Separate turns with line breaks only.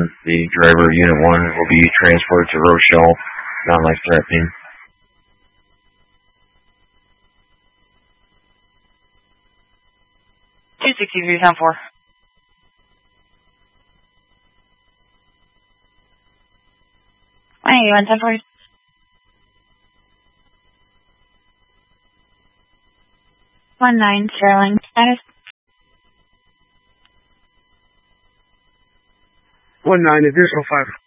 The driver, Unit 1, will be transported to Rochelle, non-life-threatening.
263-10-4. You want 10-4? 19 Sterling status.
19 additional 5.